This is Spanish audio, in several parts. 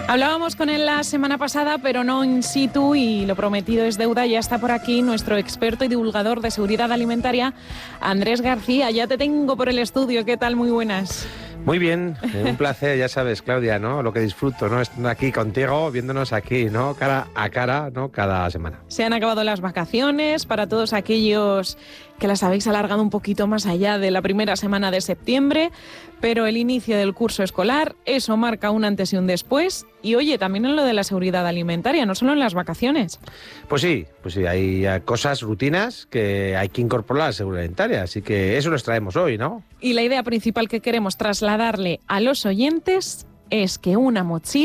Hablábamos con él la semana pasada, pero no in situ, y lo prometido es deuda. Ya está por aquí nuestro experto y divulgador de seguridad alimentaria, Andrés García. Ya te tengo por el estudio. ¿Qué tal? Muy buenas. Muy bien, un placer, ya sabes, Claudia, ¿no? Lo que disfruto, ¿no? Estando aquí contigo, viéndonos aquí, ¿no? Cara a cara, ¿no? Cada semana. Se han acabado las vacaciones para todos aquellos que las habéis alargado un poquito más allá de la primera semana de septiembre, pero el inicio del curso escolar, eso marca un antes y un después. Y oye, también en lo de la seguridad alimentaria, no solo en las vacaciones. Pues sí, hay cosas, rutinas que hay que incorporar a la seguridad alimentaria, así que eso nos traemos hoy, ¿no? Y la idea principal que queremos trasladarle a los oyentes es que una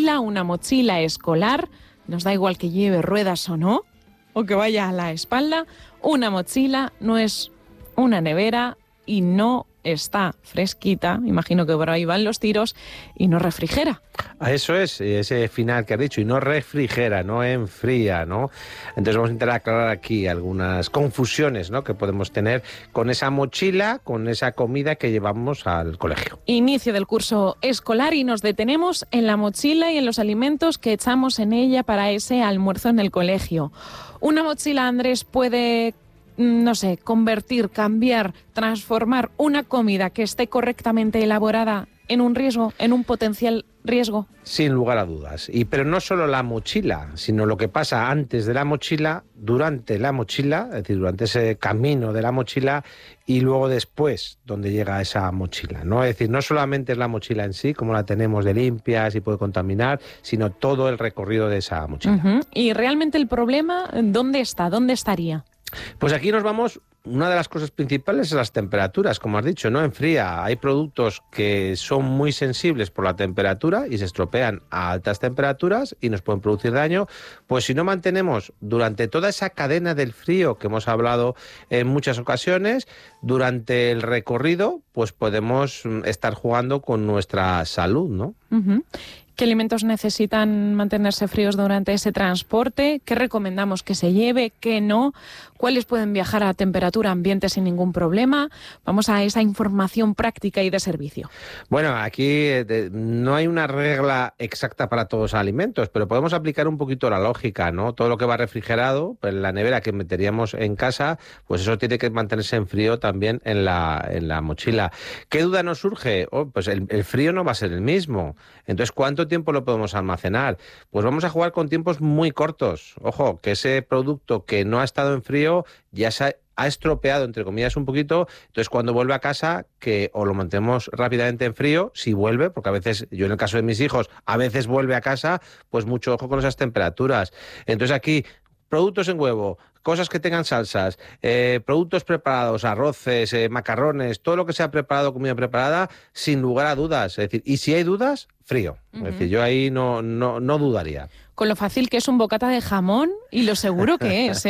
mochila escolar, nos da igual que lleve ruedas o no, o que vaya a la espalda, una mochila no es una nevera y no está fresquita, imagino que por ahí van los tiros, y no refrigera. A eso es, ese final que has dicho, y no refrigera, no enfría, ¿no? Entonces vamos a intentar aclarar aquí algunas confusiones, ¿no?, que podemos tener con esa mochila, con esa comida que llevamos al colegio. Inicio del curso escolar y nos detenemos en la mochila y en los alimentos que echamos en ella para ese almuerzo en el colegio. Una mochila, Andrés, puede, no sé, convertir, cambiar, transformar una comida que esté correctamente elaborada en un riesgo, en un potencial riesgo. Sin lugar a dudas. Pero no solo la mochila, sino lo que pasa antes de la mochila, durante la mochila, es decir, durante ese camino de la mochila y luego después, donde llega esa mochila, ¿no? Es decir, no solamente es la mochila en sí, como la tenemos de limpia, si puede contaminar, sino todo el recorrido de esa mochila. Uh-huh. Y realmente el problema, ¿dónde está? ¿Dónde estaría? Pues aquí nos vamos. Una de las cosas principales es las temperaturas, como has dicho, no enfría. Hay productos que son muy sensibles por la temperatura y se estropean a altas temperaturas y nos pueden producir daño. Pues si no mantenemos durante toda esa cadena del frío que hemos hablado en muchas ocasiones, durante el recorrido, pues podemos estar jugando con nuestra salud, ¿no? Uh-huh. ¿Qué alimentos necesitan mantenerse fríos durante ese transporte? ¿Qué recomendamos que se lleve? ¿Qué no? ¿Cuáles pueden viajar a temperatura ambiente sin ningún problema? Vamos a esa información práctica y de servicio. Bueno, aquí no hay una regla exacta para todos los alimentos, pero podemos aplicar un poquito la lógica, ¿no? Todo lo que va refrigerado, pues la nevera que meteríamos en casa, pues eso tiene que mantenerse en frío también en la mochila. ¿Qué duda nos surge? Pues el frío no va a ser el mismo. Entonces, ¿cuánto tiempo lo podemos almacenar? Pues vamos a jugar con tiempos muy cortos. Ojo, que ese producto que no ha estado en frío ya se ha estropeado, entre comillas, un poquito. Entonces, cuando vuelve a casa, que o lo mantenemos rápidamente en frío, si vuelve, porque a veces, yo en el caso de mis hijos, a veces vuelve a casa, pues mucho ojo con esas temperaturas. Entonces aquí, productos en huevo, cosas que tengan salsas, productos preparados, arroces, macarrones, todo lo que sea preparado, comida preparada, sin lugar a dudas. Es decir, y si hay dudas, frío. Uh-huh. Es decir, yo ahí no dudaría. Con lo fácil que es un bocata de jamón y lo seguro que es,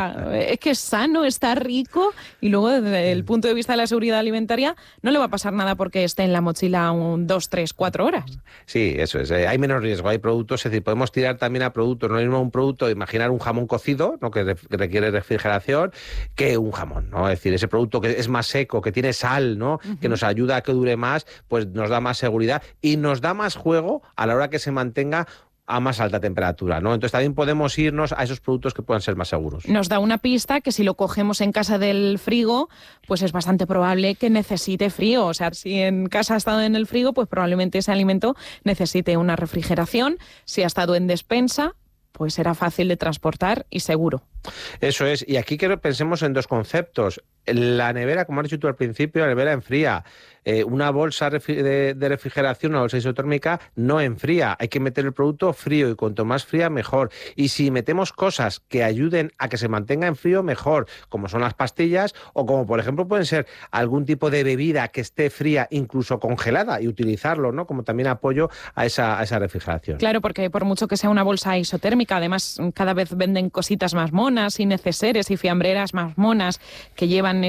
es que es sano, está rico, y luego desde el punto de vista de la seguridad alimentaria no le va a pasar nada porque esté en la mochila 2, 3, 4 horas. Sí, eso es. Hay menos riesgo, hay productos, es decir, podemos tirar también a productos, no es mismo un producto, imaginar un jamón cocido, ¿no?, que requiere refrigeración, que un jamón, ¿no? Es decir, ese producto que es más seco, que tiene sal, ¿no?, uh-huh, que nos ayuda a que dure más, pues nos da más seguridad y nos da más juego a la hora que se mantenga a más alta temperatura, ¿no? Entonces también podemos irnos a esos productos que puedan ser más seguros. Nos da una pista que si lo cogemos en casa del frigo, pues es bastante probable que necesite frío. O sea, si en casa ha estado en el frigo, pues probablemente ese alimento necesite una refrigeración. Si ha estado en despensa, pues será fácil de transportar y seguro. Eso es. Y aquí quiero que pensemos en dos conceptos. La nevera, como has dicho tú al principio, la nevera enfría. Una bolsa de refrigeración, una bolsa isotérmica, no enfría. Hay que meter el producto frío y cuanto más fría, mejor. Y si metemos cosas que ayuden a que se mantenga en frío, mejor, como son las pastillas o como, por ejemplo, pueden ser algún tipo de bebida que esté fría, incluso congelada, y utilizarlo, ¿no?, como también apoyo a esa refrigeración. Claro, porque por mucho que sea una bolsa isotérmica, además cada vez venden cositas más monas y neceseres y fiambreras más monas que llevan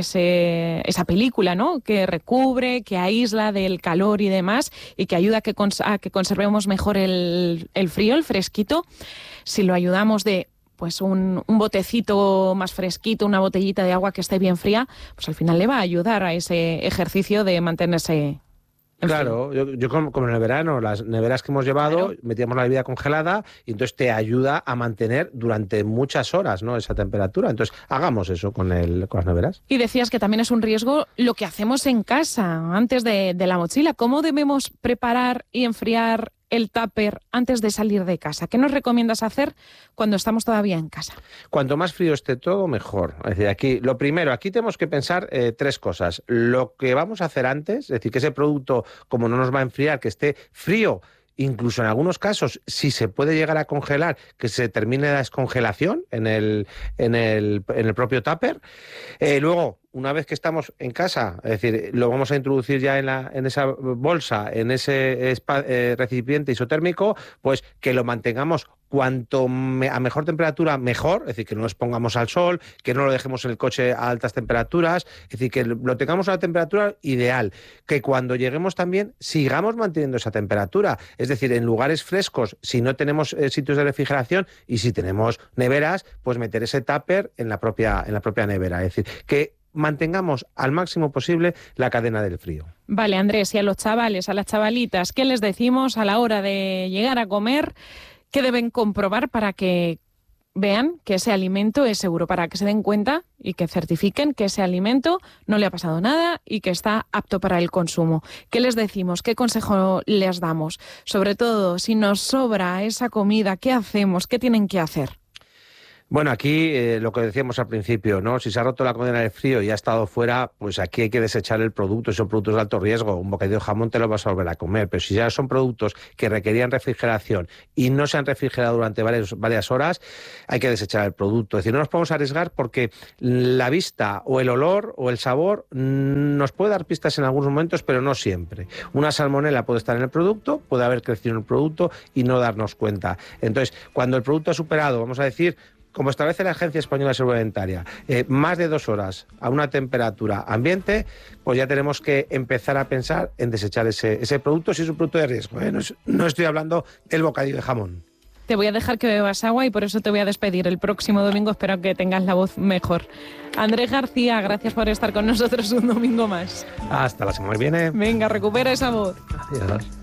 esa película, ¿no?, que recubre, que aísla del calor y demás, y que ayuda a que conservemos mejor el frío, el fresquito. Si lo ayudamos de pues un botecito más fresquito, una botellita de agua que esté bien fría, pues al final le va a ayudar a ese ejercicio de mantenerse Claro, yo como en el verano, las neveras que hemos llevado, metíamos la bebida congelada y entonces te ayuda a mantener durante muchas horas, ¿no?, esa temperatura. Entonces, hagamos eso con las neveras. Y decías que también es un riesgo lo que hacemos en casa, antes de la mochila. ¿Cómo debemos preparar y enfriar el tupper antes de salir de casa? ¿Qué nos recomiendas hacer cuando estamos todavía en casa? Cuanto más frío esté todo, mejor. Es decir, lo primero, aquí tenemos que pensar tres cosas. Lo que vamos a hacer antes, es decir, que ese producto, como no nos va a enfriar, que esté frío. Incluso en algunos casos, si se puede llegar a congelar, que se termine la descongelación en el propio tupper. Luego, una vez que estamos en casa, es decir, lo vamos a introducir ya en esa bolsa, en ese recipiente isotérmico, pues que lo mantengamos a mejor temperatura, mejor, es decir, que no lo expongamos al sol, que no lo dejemos en el coche a altas temperaturas, es decir, que lo tengamos a la temperatura ideal, que cuando lleguemos también sigamos manteniendo esa temperatura, es decir, en lugares frescos, si no tenemos sitios de refrigeración y si tenemos neveras, pues meter ese tupper en la propia nevera, es decir, que mantengamos al máximo posible la cadena del frío. Vale, Andrés, y a los chavales, a las chavalitas, ¿qué les decimos a la hora de llegar a comer? ¿Qué deben comprobar para que vean que ese alimento es seguro, para que se den cuenta y que certifiquen que ese alimento no le ha pasado nada y que está apto para el consumo? ¿Qué les decimos? ¿Qué consejo les damos? Sobre todo, si nos sobra esa comida, ¿qué hacemos? ¿Qué tienen que hacer? Bueno, aquí lo que decíamos al principio, ¿no? Si se ha roto la cadena del frío y ha estado fuera, pues aquí hay que desechar el producto. Son productos de alto riesgo. Un bocadillo de jamón te lo vas a volver a comer. Pero si ya son productos que requerían refrigeración y no se han refrigerado durante varias horas, hay que desechar el producto. Es decir, no nos podemos arriesgar porque la vista o el olor o el sabor nos puede dar pistas en algunos momentos, pero no siempre. Una salmonela puede estar en el producto, puede haber crecido en el producto y no darnos cuenta. Entonces, cuando el producto ha superado, vamos a decir, como establece la Agencia Española de Seguridad Alimentaria, más de 2 horas a una temperatura ambiente, pues ya tenemos que empezar a pensar en desechar ese producto si es un producto de riesgo. No estoy hablando del bocadillo de jamón. Te voy a dejar que bebas agua y por eso te voy a despedir. El próximo domingo espero que tengas la voz mejor. Andrés García, gracias por estar con nosotros un domingo más. Hasta la semana que viene. Venga, recupera esa voz. Adiós.